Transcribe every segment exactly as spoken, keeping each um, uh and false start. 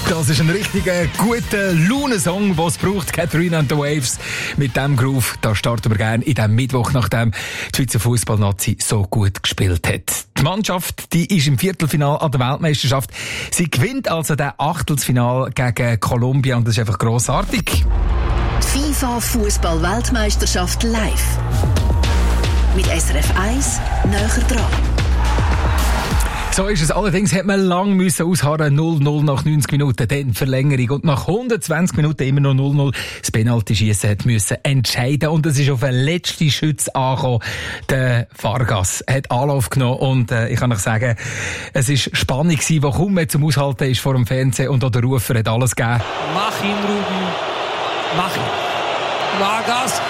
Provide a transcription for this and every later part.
Das ist ein richtiger guter Laune-Song, den es braucht. Catherine and the Waves. Mit diesem Groove, da starten wir gerne in diesem Mittwoch, nachdem die Schweizer Fußballnazi so gut gespielt hat. Die Mannschaft, die ist im Viertelfinale an der Weltmeisterschaft. Sie gewinnt also das Achtelfinale gegen Kolumbien und das ist einfach grossartig. FIFA Fußball-Weltmeisterschaft live. Mit S R F eins näher dran. So ist es. Allerdings hat man lang müssen ausharren. null null nach neunzig Minuten, dann Verlängerung. Und nach hundertzwanzig Minuten immer noch null null. Das Penalty-Schiessen hat müssen entscheiden. Und es ist auf den letzten Schütz angekommen. Der Vargas hat Anlauf genommen. Und äh, ich kann euch sagen, es war Spannung gewesen, die kaum mehr zum Aushalten ist vor dem Fernsehen. Und auch der Rufer hat alles gegeben. Mach ihn, Ruben. Mach ihn. Vargas.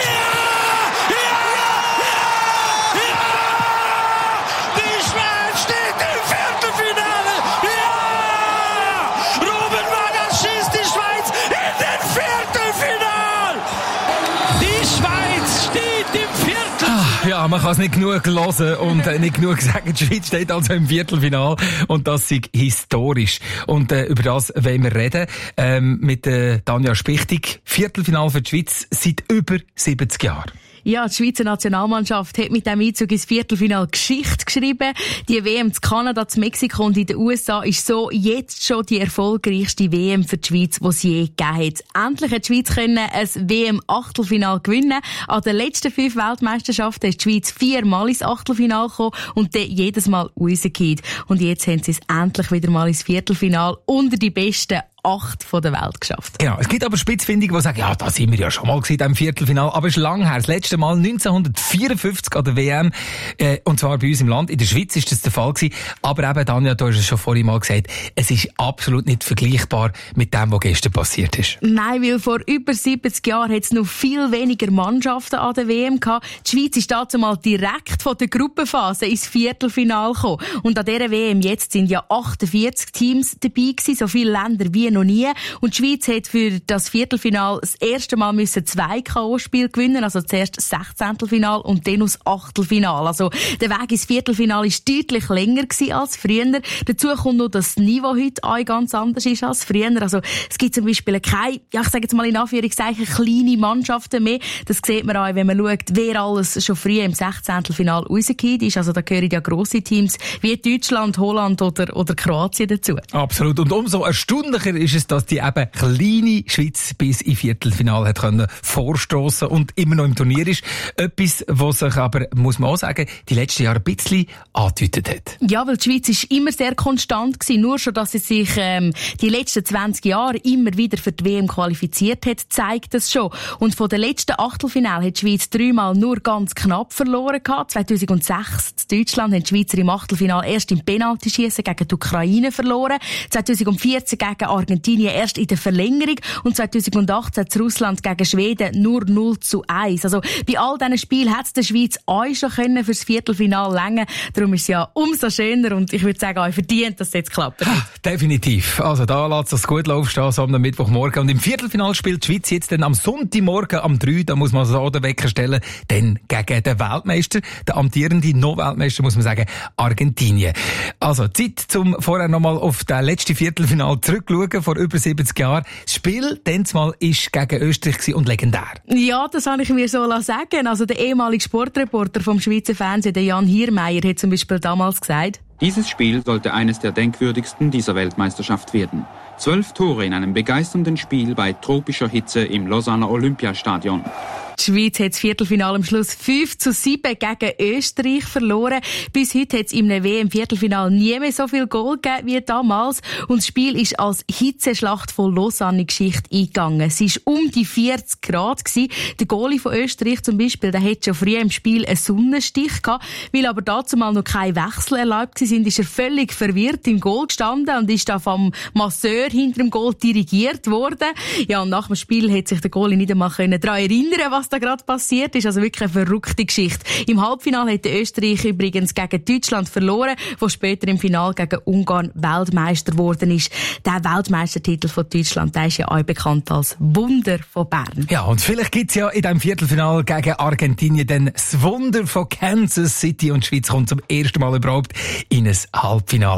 Ja, man kann es nicht genug hören und äh, nicht genug sagen. Die Schweiz steht also im Viertelfinale und das ist historisch. Und äh, über das wollen wir reden ähm, mit äh, Tanja Spichtig. Viertelfinale für die Schweiz seit über siebzig Jahren. Ja, die Schweizer Nationalmannschaft hat mit dem Einzug ins Viertelfinale Geschichte geschrieben. Die W M zu Kanada, zu Mexiko und in den U S A ist so jetzt schon die erfolgreichste W M für die Schweiz, die es je gegeben hat. Endlich hat die Schweiz können ein W M-Achtelfinale gewinnen. An den letzten fünf Weltmeisterschaften ist die Schweiz viermal ins Achtelfinale gekommen und dann jedes Mal rausgekommen. Und jetzt haben sie es endlich wieder mal ins Viertelfinale unter die besten acht von der Welt geschafft. Genau. Es gibt aber Spitzfindige, die sagen, ja, da sind wir ja schon mal gewesen, im Viertelfinale. Aber es ist lang her. Das letzte Mal neunzehnhundertvierundfünfzig an der W M. Äh, und zwar bei uns im Land. In der Schweiz ist das der Fall gewesen. Aber eben, Tanja, du hast es schon vorhin mal gesagt, es ist absolut nicht vergleichbar mit dem, was gestern passiert ist. Nein, weil vor über siebzig Jahren hat es noch viel weniger Mannschaften an der W M gehabt. Die Schweiz ist dazu mal direkt von der Gruppenphase ins Viertelfinale gekommen. Und an dieser W M jetzt sind ja achtundvierzig Teams dabei gewesen, so viele Länder wie noch nie. Und die Schweiz hat für das Viertelfinale das erste Mal müssen zwei K O-Spiele gewinnen, also zuerst das Sechzehntelfinale und dann das Achtelfinale. Also der Weg ins Viertelfinale war deutlich länger gewesen als früher. Dazu kommt noch, dass das Niveau heute auch ganz anders ist als früher. Also es gibt zum Beispiel keine, ja ich sage jetzt mal in Anführungszeichen, kleine Mannschaften mehr. Das sieht man auch, wenn man schaut, wer alles schon früh im Sechzehntelfinale rausgekommen ist. Also da gehören ja grosse Teams wie Deutschland, Holland oder, oder Kroatien dazu. Absolut. Und umso erstaunlicher ist es, dass die eben kleine Schweiz bis im Viertelfinale hat können vorstoßen und immer noch im Turnier ist. Etwas, was sich aber, muss man auch sagen, die letzten Jahre ein bisschen angedeutet hat. Ja, weil die Schweiz ist immer sehr konstant gewesen. Nur schon, dass sie sich ähm, die letzten zwanzig Jahre immer wieder für die W M qualifiziert hat, zeigt das schon. Und von den letzten Achtelfinalen hat die Schweiz dreimal nur ganz knapp verloren gehabt. zweitausendsechs in Deutschland haben die Schweizer im Achtelfinale erst im Penaltyschiessen gegen die Ukraine verloren. zweitausendvierzehn gegen Argentinien erst in der Verlängerung und zweitausendachtzehn in Russland gegen Schweden nur null zu eins. Also bei all diesen Spielen hat es der Schweiz auch schon können fürs Viertelfinale länger. Darum ist es ja umso schöner und ich würde sagen, auch verdient, dass es jetzt klappt. Ha, definitiv. Also da lässt es gut laufen, so am Mittwochmorgen. Und im Viertelfinale spielt die Schweiz jetzt dann am Sonntagmorgen um drei, da muss man so den Wecker stellen, dann gegen den Weltmeister, der amtierende No-Weltmeister, muss man sagen, Argentinien. Also Zeit, zum vorher nochmal auf das letzte Viertelfinale zurückschauen, vor über siebzig Jahren. Das Spiel, dann mal, ist gegen Österreich und legendär. Ja, das habe ich mir so sagen. Also der ehemalige Sportreporter vom Schweizer Fernsehen, der Jan Hiermeier, hat zum Beispiel damals gesagt: Dieses Spiel sollte eines der denkwürdigsten dieser Weltmeisterschaft werden. Zwölf Tore in einem begeisternden Spiel bei tropischer Hitze im Lausanner Olympiastadion. Die Schweiz hat das Viertelfinale am Schluss fünf zu sieben gegen Österreich verloren. Bis heute hat es im W M-Viertelfinale nie mehr so viel Goal gegeben wie damals. Und das Spiel ist als Hitzeschlacht von Lausanne in Geschichte eingegangen. Es war um die vierzig Grad gewesen. Der Goalie von Österreich zum Beispiel, der hat schon früh im Spiel einen Sonnenstich gehabt. Weil aber dazu mal noch kein Wechsel erlaubt sind, ist er völlig verwirrt im Goal gestanden und ist da vom Masseur hinter dem Goal dirigiert worden. Ja, und nach dem Spiel hat sich der Goalie nicht einmal daran erinnern, was da gerade passiert ist. Also wirklich eine verrückte Geschichte. Im Halbfinale hat Österreich übrigens gegen Deutschland verloren, wo später im Finale gegen Ungarn Weltmeister geworden ist. Der Weltmeistertitel von Deutschland, der ist ja auch bekannt als Wunder von Bern. Ja, und vielleicht gibt's ja in diesem Viertelfinale gegen Argentinien dann das Wunder von Kansas City und die Schweiz kommt zum ersten Mal überhaupt in ein Halbfinale.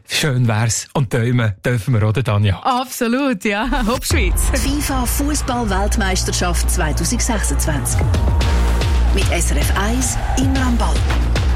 schön wär's. Und träumen dürfen wir, oder, Tanja? Absolut, ja. Hopp Schweiz. FIFA Fußball-Weltmeisterschaft zwanzig sechsundzwanzig. Mit S R F eins immer am Ball.